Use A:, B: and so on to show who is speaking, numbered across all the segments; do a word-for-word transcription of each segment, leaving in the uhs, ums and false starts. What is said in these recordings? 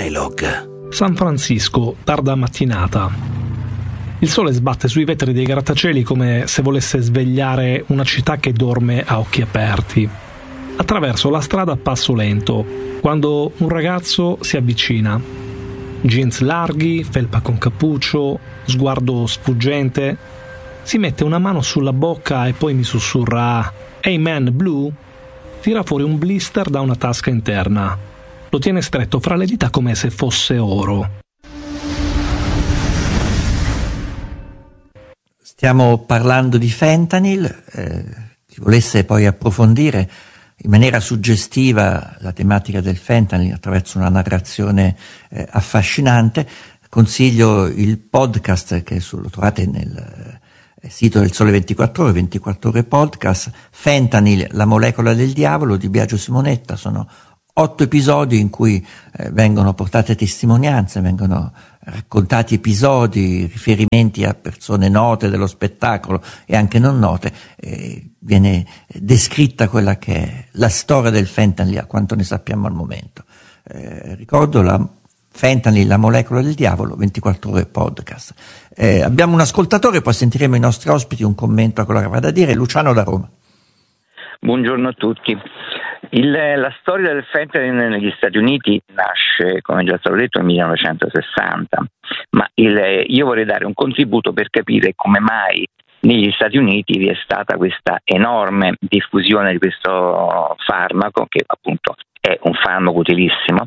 A: Dialogue.
B: San Francisco, tarda mattinata. Il sole sbatte sui vetri dei grattacieli come se volesse svegliare una città che dorme a occhi aperti. Attraverso la strada a passo lento, quando un ragazzo si avvicina. Jeans larghi, felpa con cappuccio, sguardo sfuggente. Si mette una mano sulla bocca e poi mi sussurra «Hey man, Blue?» Tira fuori un blister da una tasca interna. Lo tiene stretto fra le dita come se fosse oro.
C: Stiamo parlando di fentanyl. Eh, chi volesse poi approfondire in maniera suggestiva la tematica del fentanyl attraverso una narrazione eh, affascinante, consiglio il podcast che su, lo trovate nel eh, sito del Sole ventiquattro Ore, ventiquattro Ore Podcast, Fentanyl, la molecola del diavolo di Biagio Simonetta. Sono otto episodi in cui eh, vengono portate testimonianze, vengono raccontati episodi, riferimenti a persone note dello spettacolo e anche non note. Eh, viene descritta quella che è la storia del fentanyl a quanto ne sappiamo al momento. Eh, ricordo la Fentanyl, la molecola del diavolo, ventiquattro Ore Podcast. Eh, abbiamo un ascoltatore, poi sentiremo i nostri ospiti un commento a quello che va da dire. Luciano da Roma.
D: Buongiorno a tutti. Il, la storia del fentanyl negli Stati Uniti nasce, come già stato detto, nel millenovecentosessanta, ma il, io vorrei dare un contributo per capire come mai negli Stati Uniti vi è stata questa enorme diffusione di questo farmaco, che appunto è un farmaco utilissimo,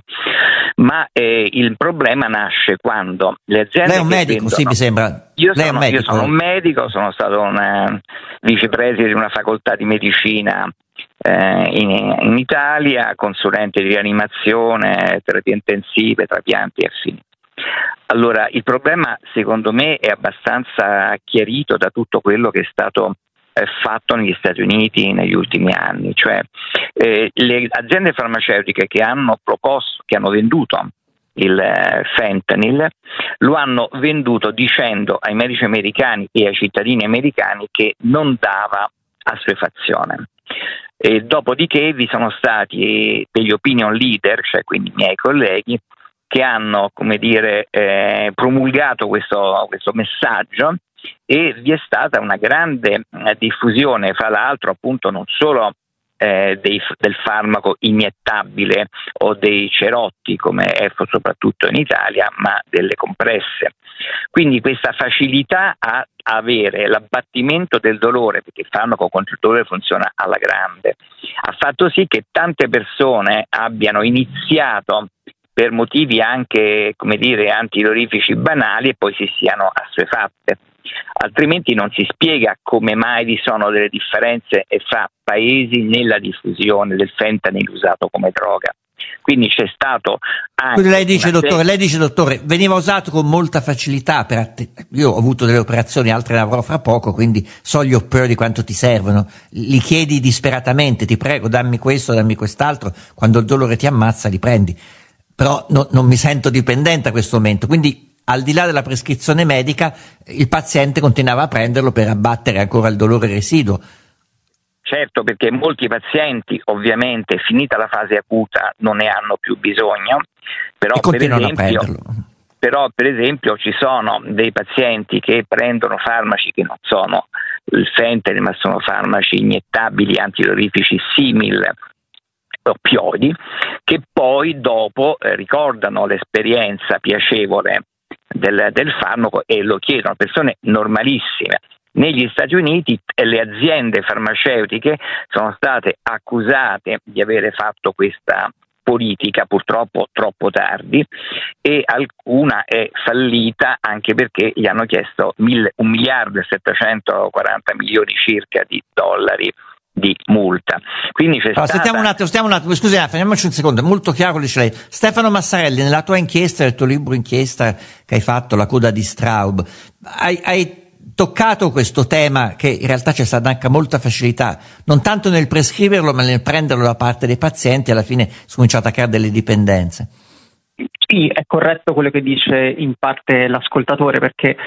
D: ma eh, il problema nasce quando le aziende...
C: Lei è un medico,
D: vendono,
C: sì, mi sembra.
D: Io
C: Lei
D: sono,
C: è un medico.
D: io sono un medico, sono stato un vicepresidente di una facoltà di medicina eh, in, in Italia, consulente di rianimazione, terapie intensive, trapianti e affini. Allora, il problema secondo me è abbastanza chiarito da tutto quello che è stato eh, fatto negli Stati Uniti negli ultimi anni, cioè eh, le aziende farmaceutiche che hanno proposto, che hanno venduto il eh, fentanyl, lo hanno venduto dicendo ai medici americani e ai cittadini americani che non dava assuefazione. E dopodiché vi sono stati degli opinion leader, cioè quindi i miei colleghi, che hanno, come dire, eh, promulgato questo, questo messaggio, e vi è stata una grande eh, diffusione, fra l'altro appunto non solo eh, dei, del farmaco iniettabile o dei cerotti, come è soprattutto in Italia, ma delle compresse. Quindi questa facilità a avere l'abbattimento del dolore, perché il farmaco contro il dolore funziona alla grande, ha fatto sì che tante persone abbiano iniziato per motivi anche, come dire, antidolorifici banali e poi si siano assuefatte. Altrimenti non si spiega come mai vi sono delle differenze fra paesi nella diffusione del fentanyl usato come droga. Quindi c'è stato anche...
C: Quindi lei dice,
D: una...
C: dottore, lei dice, dottore, veniva usato con molta facilità per att- io ho avuto delle operazioni, altre ne avrò fra poco, quindi so gli operatori di quanto ti servono. Li chiedi disperatamente, ti prego, dammi questo, dammi quest'altro, quando il dolore ti ammazza li prendi. Però no, non mi sento dipendente a questo momento, quindi al di là della prescrizione medica il paziente continuava a prenderlo per abbattere ancora il dolore residuo.
D: Certo, perché molti pazienti ovviamente finita la fase acuta non ne hanno più bisogno, però
C: e continuano
D: per esempio,
C: a prenderlo.
D: Però per esempio ci sono dei pazienti che prendono farmaci che non sono il fentanyl, ma sono farmaci iniettabili antidolorifici simil oppioidi, che poi dopo eh, ricordano l'esperienza piacevole del, del farmaco e lo chiedono, persone normalissime. Negli Stati Uniti le aziende farmaceutiche sono state accusate di avere fatto questa politica purtroppo troppo tardi, e alcuna è fallita anche perché gli hanno chiesto mille, un miliardo e settecentoquaranta milioni circa di dollari di multa. Quindi c'è
C: allora,
D: stata...
C: Sentiamo un attimo, stiamo un attimo, scusi, fermiamoci un secondo, è molto chiaro, dice lei. Stefano Massarelli, nella tua inchiesta, nel tuo libro inchiesta che hai fatto, La coda di Straub, hai, hai toccato questo tema che in realtà c'è stata anche molta facilità, non tanto nel prescriverlo ma nel prenderlo da parte dei pazienti, alla fine si è cominciato a creare delle dipendenze.
E: Sì, è corretto quello che dice in parte l'ascoltatore, perché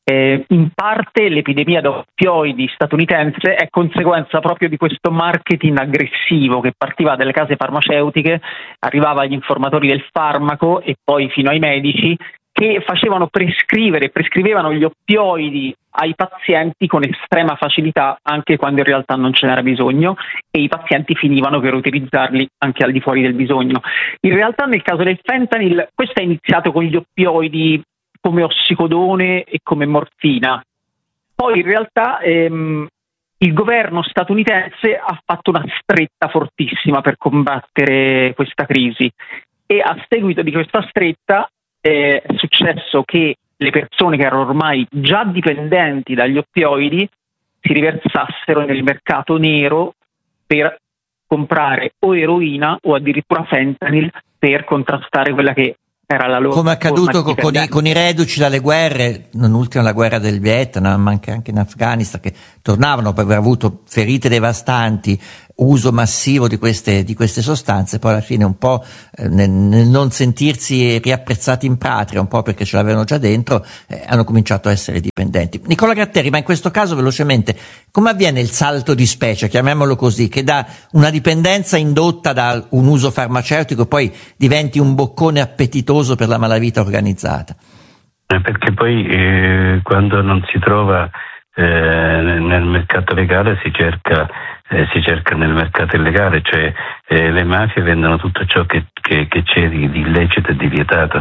A: Eh, in parte l'epidemia da oppioidi statunitense è conseguenza proprio di questo marketing aggressivo che partiva dalle case farmaceutiche, arrivava agli informatori del farmaco e poi fino ai medici, che facevano prescrivere, prescrivevano gli oppioidi ai pazienti con estrema facilità anche quando in realtà non ce n'era bisogno, e i pazienti finivano per utilizzarli anche al di fuori del bisogno. In realtà nel caso del fentanyl questo è iniziato con gli oppioidi come ossicodone e come morfina. Poi in realtà ehm, il governo statunitense ha fatto una stretta fortissima per combattere questa crisi, e a seguito di questa stretta eh, è successo che le persone che erano ormai già dipendenti dagli oppioidi si riversassero nel mercato nero per comprare o eroina o addirittura fentanyl per contrastare quella che era la loro,
C: come è accaduto con, con, i, con i reduci dalle guerre, non ultima la guerra del Vietnam, ma anche, anche in Afghanistan, che tornavano per aver avuto ferite devastanti, uso massivo di queste, di queste sostanze, poi alla fine un po' eh, nel, nel non sentirsi riapprezzati in patria, un po' perché ce l'avevano già dentro, eh, hanno cominciato a essere dipendenti. Nicola Gratteri, ma in questo caso velocemente, come avviene il salto di specie, chiamiamolo così, che da una dipendenza indotta da un uso farmaceutico poi diventi un boccone appetitoso per la malavita organizzata?
E: Perché poi eh, quando non si trova eh, nel mercato legale si cerca Eh, si cerca nel mercato illegale, cioè eh, le mafie vendono tutto ciò che, che, che c'è di, di illecito e di vietato,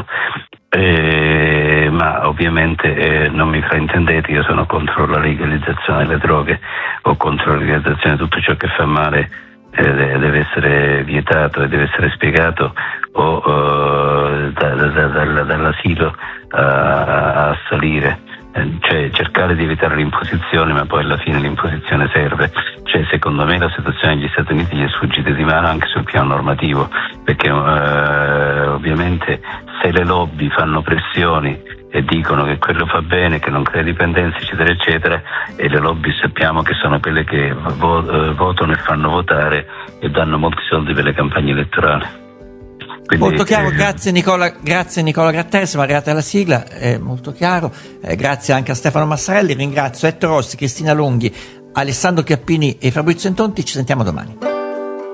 E: eh, ma ovviamente eh, non mi fraintendete, io sono contro la legalizzazione delle droghe o contro la legalizzazione di tutto ciò che fa male, eh, deve essere vietato e deve essere spiegato o uh, da, da, da, dall'asilo a, a salire. Cioè cercare di evitare l'imposizione, ma poi alla fine l'imposizione serve. Cioè secondo me la situazione negli Stati Uniti gli è sfuggita di mano anche sul piano normativo, perché eh, ovviamente se le lobby fanno pressioni e dicono che quello fa bene, che non crea dipendenza eccetera eccetera, e le lobby sappiamo che sono quelle che vo- eh, votano e fanno votare e danno molti soldi per le campagne elettorali. Quindi,
C: molto chiaro,
E: eh,
C: grazie Nicola, grazie Nicola Gratteri, siamo arrivati alla sigla, è molto chiaro, eh, grazie anche a Stefano Massarelli, ringrazio Ettore Rossi, Cristina Longhi, Alessandro Chiappini e Fabrizio Entonti, ci sentiamo domani.